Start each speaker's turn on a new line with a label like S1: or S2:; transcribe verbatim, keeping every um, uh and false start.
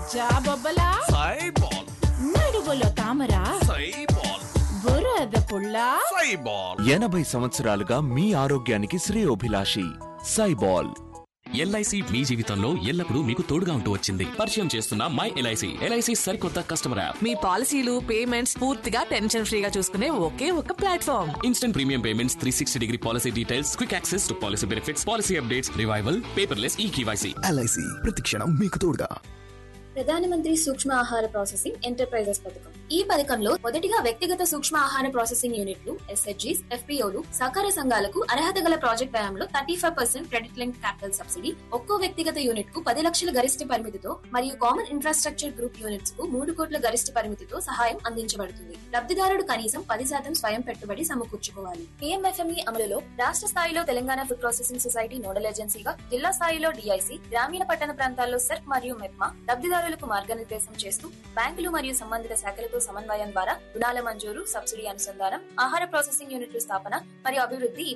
S1: జాబొబ్బలా
S2: సైబాల్
S1: నడువులో తామర
S2: సైబాల్
S1: బురద పుల్ల
S2: సైబాల్
S3: ఎనభై సంవత్సరాలుగా మీ ఆరోగ్యానికి శ్రేయోభిలాషి సైబాల్.
S4: ఎల్ఐసి మీ జీవితంలో ఎల్లప్పుడూ మీకు తోడుగా ఉంటూ వచ్చింది. పరిచయం చేస్తున్న మై ఎల్ఐసి ఎల్ఐసి సరికొత్త కస్టమర్ యాప్.
S5: మీ పాలసీలు పేమెంట్స్ పూర్తిగా టెన్షన్ ఫ్రీగా చూసుకునే ఒకే ఒక platform.
S4: Instant premium payments, three sixty degree policy details, quick access to policy benefits, policy updates, revival, paperless ఈ కేవైసీ.
S6: ఎల్ఐసి ప్రతిక్షణం మీకు తోడుగా.
S7: ప్రధానమంత్రి సూక్ష్మ ఆహార ప్రాసెసింగ్ ఎంటర్ప్రైజెస్ పథకం. ఈ పథకంలో మొదటిగా వ్యక్తిగత సూక్ష్మ ఆహార ప్రాసెసింగ్ యూనిట్లు ఎస్హెచ్జీస్, ఎఫ్పీఓలు, సహకార సంఘాలకు అర్హత గల ప్రాజెక్ట్ వ్యయంలో thirty five percent credit link capital subsidy, ఒక్కో వ్యక్తిగత యూనిట్ కు పది లక్షల గరిష్ట పరిమితితో మరియు కామన్ ఇన్ఫ్రాస్ట్రక్చర్ గ్రూప్ యూనిట్స్ కు మూడు కోట్ల గరిష్ట పరిమితితో సహాయం అందించబడుతుంది. లబ్ధిదారుడు కనీసం పది శాతం స్వయం పెట్టుబడి సమకూర్చుకోవాలి. పీఎంఎఫ్ఎంఈ అమలులో రాష్ట్ర స్థాయిలో Telangana food processing society nodal ఏజెన్సీగా, జిల్లా స్థాయిలో డిఐసి, గ్రామీణ పట్టణ ప్రాంతాల్లో సెర్క్ మరియు మెప్మా లబ్ధిదారులకు మార్గనిర్దేశం చేస్తూ బ్యాంకులు మరియు సంబంధిత శాఖలతో సమన్వయం ద్వారా రుణాల మంజూరు, సబ్సిడీ అనుసంధానం, ఆహార ప్రాసెసింగ్ యూనిట్ల స్థాపన మరియు అభివృద్ధి ఈ